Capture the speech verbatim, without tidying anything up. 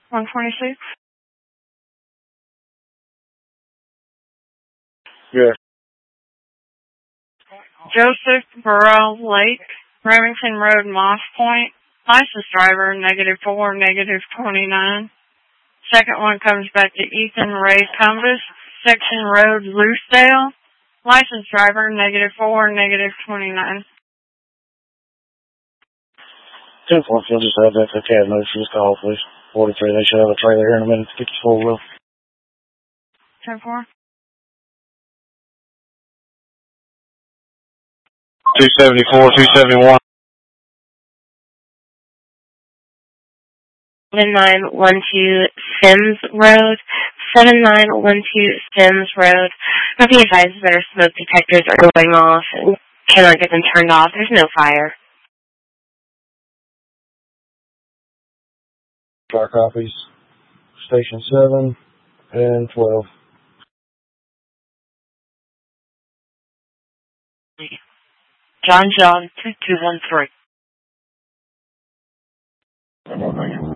one twenty-six. Yes. Joseph Burrell Lake, Remington Road, Moss Point. License driver, negative four, negative twenty-nine. Second one comes back to Ethan Ray Cumbus, Section Road, Loosedale. License driver, negative four, negative twenty-nine. ten four, you'll just have that for cab notice. Just call, please. forty-three, they should have a trailer here in a minute to get you full wheel. ten four. two seventy-four, two seventy-one. seven nine one two Sims Road, seven nine one two Sims Road. But be advised that our smoke detectors are going off and cannot get them turned off. There's no fire. Car copies. Station seven and twelve. John John two two one three. Oh, thank you.